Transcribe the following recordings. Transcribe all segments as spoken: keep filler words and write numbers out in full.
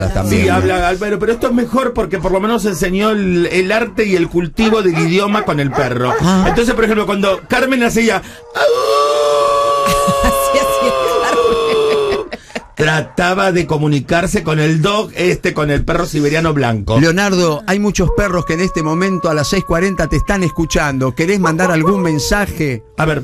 También. Sí, habla Álvaro, pero esto es mejor porque por lo menos enseñó el, el arte y el cultivo del idioma con el perro. Ah. Entonces, por ejemplo, cuando Carmen hacía así hacía Carmen, trataba de comunicarse con el dog este, con el perro siberiano blanco. Leonardo, hay muchos perros que en este momento a las seis cuarenta te están escuchando. ¿Querés mandar algún mensaje? A ver.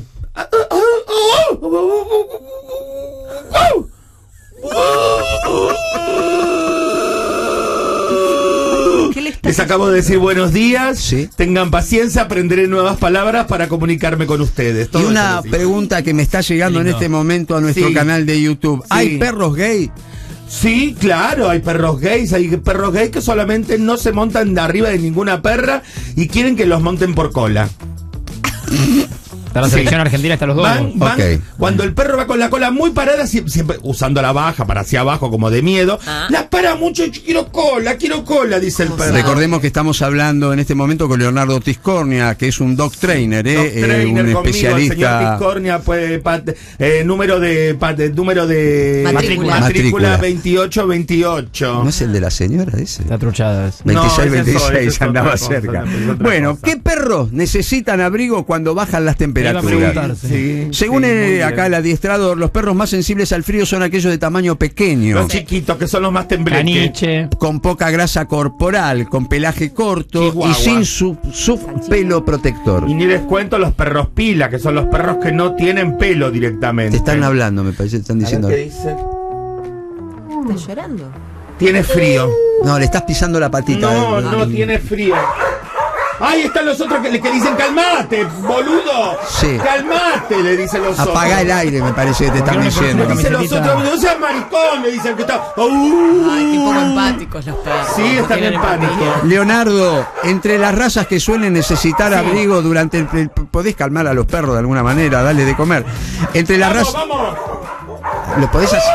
Les acabo de decir buenos días, ¿sí? Tengan paciencia, aprenderé nuevas palabras para comunicarme con ustedes. Todo y una pregunta que me está llegando en este momento a nuestro sí. canal de YouTube. Sí. ¿Hay perros gay? Sí, claro, hay perros gays, hay perros gays que solamente no se montan de arriba de ninguna perra y quieren que los monten por cola. Está la selección sí. argentina, está los dos. Van, van, okay. Cuando el perro va con la cola muy parada, siempre, siempre usando la baja para hacia abajo como de miedo, ah. la para mucho, quiero cola, quiero cola, dice el perro. Recordemos que estamos hablando en este momento con Leonardo Tiscornia, que es un dog trainer, ¿eh? Dog trainer eh, un conmigo, especialista. El señor Tiscornia, pues, pat, eh, número de pat, número de matrícula, matrícula veintiocho veintiocho. ¿No es el de la señora ese? Está truchada. veintiséis veintiséis, andaba cerca. Bueno, ¿qué perros necesitan abrigo cuando bajan las temperaturas? Sí, Según sí, el, acá el adiestrador, los perros más sensibles al frío son aquellos de tamaño pequeño. Los chiquitos, que son los más tembleques. Caniche. Con poca grasa corporal, con pelaje corto Chihuahua. Y sin su, su pelo protector. Y ni les cuento los perros pila, que son los perros que no tienen pelo directamente. Te están hablando, me parece, te están diciendo. ¿Qué dice? ¿Estás llorando? Tiene frío. No, le estás pisando la patita. No, no, no tiene frío. ¡Ahí están los otros que, que dicen calmate, boludo! Sí. ¡Calmate! Le dicen los otros. Apagá el aire, me parece que te están diciendo. Le dicen los otros, no seas maricón, le dicen que está. Uh, Ay, qué poco empáticos los perros. Sí, están en pánico. Leonardo, entre las razas que suelen necesitar sí. abrigo durante el, el. Podés calmar a los perros de alguna manera, darle de comer. Entre las razas. ¡Vamos, vamos! ¿Lo podés hacer?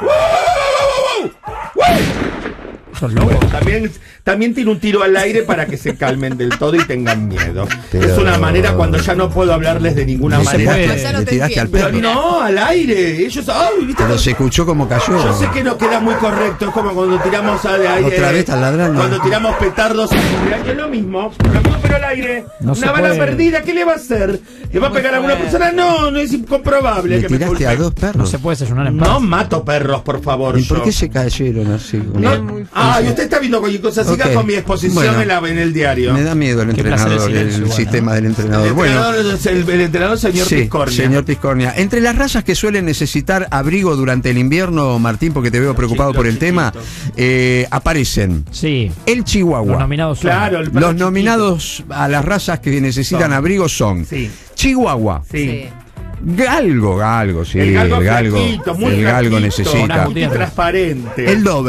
Son locos. También, también tiro un tiro al aire para que se calmen del todo y tengan miedo. Pero... Es una manera cuando ya no puedo hablarles de ninguna no manera. Puede, ya no le tiraste al Pero perro. no, al aire. Ellos, ay, ¿viste? Pero se escuchó como cayó. Yo sé que no queda muy correcto. Es como cuando tiramos a de aire. Otra vez estás ladrando. Cuando tiramos petardos a cumpleaños, es lo mismo. Lo mismo, pero al aire. No una bala puede. perdida, ¿qué le va a hacer? ¿Le va a pegar a alguna persona? No, no es incomprobable. Le que me tiraste culpe. a dos perros. No se puede desayunar en paz. No mato perros, por favor. ¿Y por yo. qué se cayeron así? No, ah, y usted está viendo cualquier cosa. Siga okay. con mi exposición bueno, en, la, en el diario. Me da miedo el entrenador, el, silencio, el bueno. sistema del entrenador. El bueno, entrenador, el, el entrenador señor sí, Tiscornia. Señor Tiscornia. Entre las razas que suelen necesitar abrigo durante el invierno, Martín, porque te veo preocupado los por el chiquitos. tema, eh, aparecen sí. el Chihuahua. Los nominados son. Claro, el Los nominados a las razas que necesitan son. abrigo son sí. Chihuahua. Sí. sí. Galgo, galgo, sí. El galgo, el galgo, flaquito, muy el galgo flaquito, necesita. transparente. El Doberman.